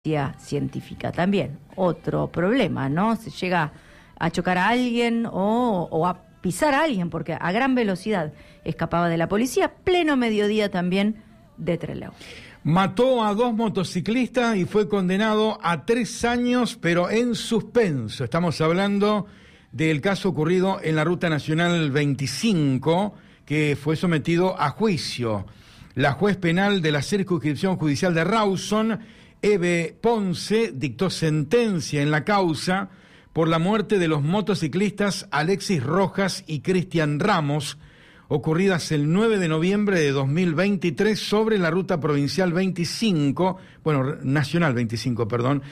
científica también. Otro problema, ¿no? Se llega a chocar a alguien o a pisar a alguien, porque a gran velocidad escapaba de la policía, pleno mediodía también de Trelew. Mató a 2 motociclistas y fue condenado a 3 años, pero en suspenso. Estamos hablando del caso ocurrido en la Ruta Nacional 25, que fue sometido a juicio. La juez penal de la Circunscripción Judicial de Rawson, Eve Ponce, dictó sentencia en la causa por la muerte de los motociclistas Alexis Rojas y Cristian Ramos, ocurridas el 9 de noviembre de 2023 sobre la ruta provincial 25, nacional 25,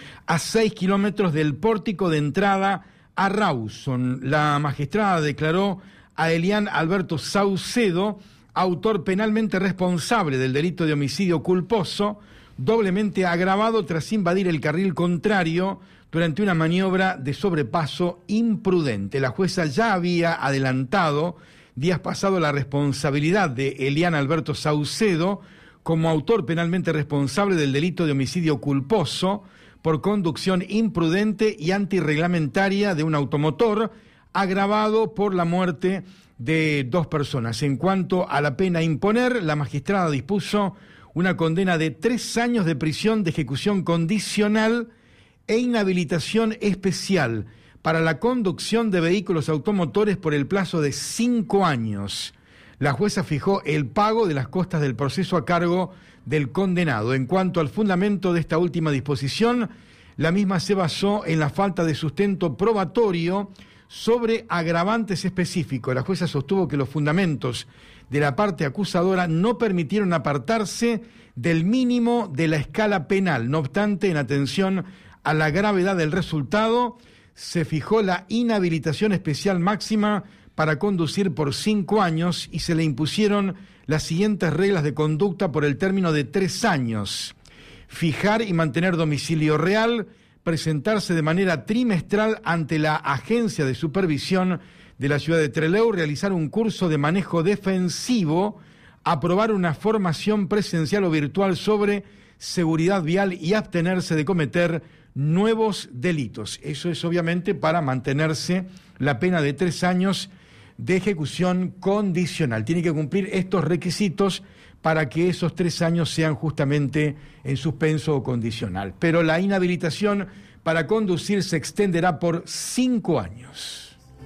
a 6 kilómetros del pórtico de entrada a Rawson. La magistrada declaró a Elian Alberto Saucedo, autor penalmente responsable del delito de homicidio culposo, doblemente agravado tras invadir el carril contrario durante una maniobra de sobrepaso imprudente. La jueza ya había adelantado días pasados la responsabilidad de Elian Alberto Saucedo como autor penalmente responsable del delito de homicidio culposo por conducción imprudente y antirreglamentaria de un automotor, agravado por la muerte de 2 personas. En cuanto a la pena a imponer, la magistrada dispuso una condena de 3 años de prisión de ejecución condicional e inhabilitación especial para la conducción de vehículos automotores por el plazo de 5 años. La jueza fijó el pago de las costas del proceso a cargo del condenado. En cuanto al fundamento de esta última disposición, la misma se basó en la falta de sustento probatorio sobre agravantes específicos. La jueza sostuvo que los fundamentos de la parte acusadora no permitieron apartarse del mínimo de la escala penal. No obstante, en atención a la gravedad del resultado, se fijó la inhabilitación especial máxima para conducir por 5 años y se le impusieron las siguientes reglas de conducta por el término de 3 años. Fijar y mantener domicilio real, presentarse de manera trimestral ante la Agencia de Supervisión de la ciudad de Trelew, realizar un curso de manejo defensivo, aprobar una formación presencial o virtual sobre seguridad vial y abstenerse de cometer nuevos delitos. Eso es obviamente para mantenerse la pena de 3 años de ejecución condicional. Tiene que cumplir estos requisitos para que esos 3 años sean justamente en suspenso o condicional. Pero la inhabilitación para conducir se extenderá por 5 años.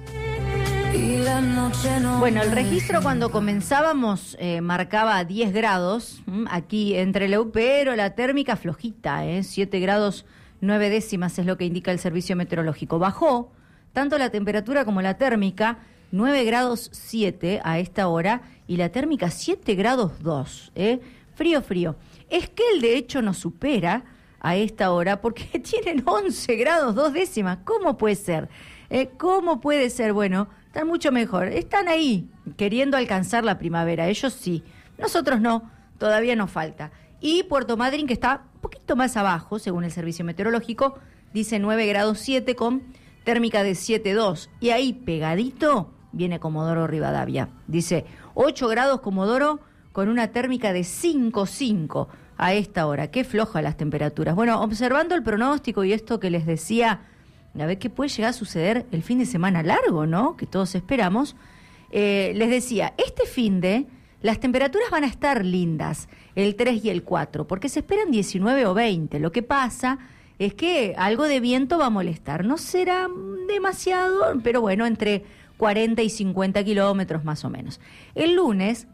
Bueno, el registro cuando comenzábamos marcaba 10 grados aquí en Trelew, pero la térmica flojita, 7 grados 9 décimas es lo que indica el servicio meteorológico. Bajó tanto la temperatura como la térmica, 9 grados 7 a esta hora, y la térmica 7 grados 2, frío. Esquel de hecho nos supera a esta hora porque tienen 11 grados 2 décimas. ¿Cómo puede ser? ¿Cómo puede ser? Bueno, están mucho mejor. Están ahí queriendo alcanzar la primavera. Ellos sí. Nosotros no. Todavía nos falta. Y Puerto Madryn, que está un poquito más abajo, según el servicio meteorológico, dice 9 grados 7 con térmica de 7,2. Y ahí pegadito viene Comodoro Rivadavia. Dice 8 grados Comodoro con una térmica de 5,5 a esta hora. Qué floja las temperaturas. Bueno, observando el pronóstico y esto que les decía, a ver qué puede llegar a suceder el fin de semana largo, ¿no? Que todos esperamos. Les decía, este fin de las temperaturas van a estar lindas, el 3 y el 4, porque se esperan 19 o 20. Lo que pasa es que algo de viento va a molestar. No será demasiado, pero bueno, entre 40 y 50 kilómetros más o menos. El lunes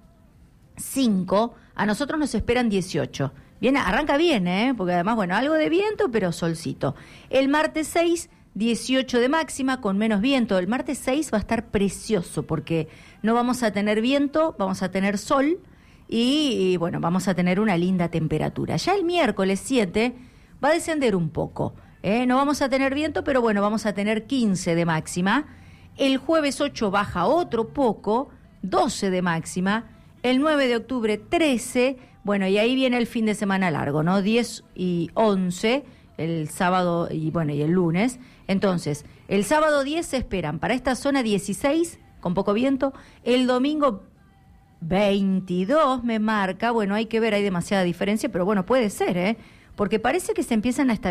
5, a nosotros nos esperan 18. Bien, arranca bien, porque además, algo de viento, pero solcito. El martes 6, 18 de máxima, con menos viento. El martes 6 va a estar precioso, porque no vamos a tener viento, vamos a tener sol, y vamos a tener una linda temperatura. Ya el miércoles 7 va a descender un poco. No vamos a tener viento, pero vamos a tener 15 de máxima. El jueves 8 baja otro poco, 12 de máxima. El 9 de octubre, 13. Y ahí viene el fin de semana largo, ¿no? 10 y 11, el sábado y el lunes. Entonces, el sábado 10 se esperan para esta zona 16, con poco viento. El domingo 22 me marca. Hay que ver, hay demasiada diferencia, pero puede ser, porque parece que se empiezan a